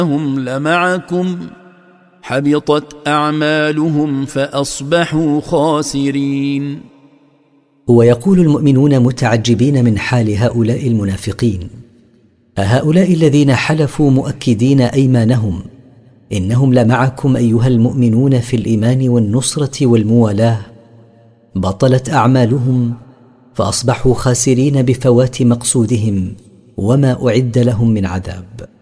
هم لمعكم حبطت أعمالهم فأصبحوا خاسرين. ويقول المؤمنون متعجبين من حال هؤلاء المنافقين: أهؤلاء الذين حلفوا مؤكدين أيمانهم إنهم لمعكم أيها المؤمنون في الإيمان والنصرة والموالاة بطلت أعمالهم فأصبحوا خاسرين بفوات مقصودهم وما أعد لهم من عذاب.